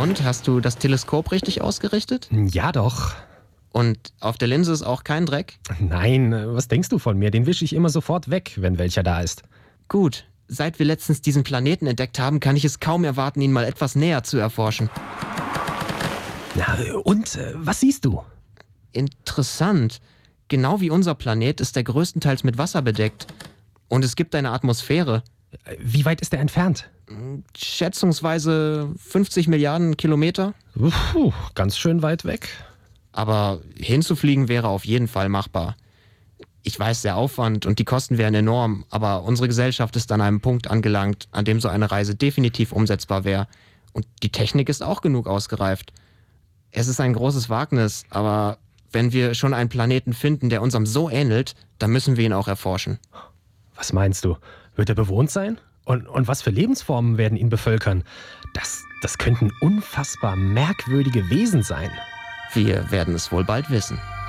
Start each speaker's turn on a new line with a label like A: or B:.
A: Und, hast du das Teleskop richtig ausgerichtet?
B: Ja doch.
A: Und auf der Linse ist auch kein Dreck?
B: Nein, was denkst du von mir? Den wische ich immer sofort weg, wenn welcher da ist.
A: Gut. Seit wir letztens diesen Planeten entdeckt haben, kann ich es kaum erwarten, ihn mal etwas näher zu erforschen.
B: Na, und, was siehst du?
A: Interessant. Genau wie unser Planet ist er größtenteils mit Wasser bedeckt. Und es gibt eine Atmosphäre.
B: Wie weit ist er entfernt?
A: Schätzungsweise 50 Milliarden Kilometer.
B: Ganz schön weit weg.
A: Aber hinzufliegen wäre auf jeden Fall machbar. Ich weiß, der Aufwand und die Kosten wären enorm, aber unsere Gesellschaft ist an einem Punkt angelangt, an dem so eine Reise definitiv umsetzbar wäre. Und die Technik ist auch genug ausgereift. Es ist ein großes Wagnis, aber wenn wir schon einen Planeten finden, der unserem so ähnelt, dann müssen wir ihn auch erforschen.
B: Was meinst du? Wird er bewohnt sein? Und was für Lebensformen werden ihn bevölkern? Das könnten unfassbar merkwürdige Wesen sein.
A: Wir werden es wohl bald wissen.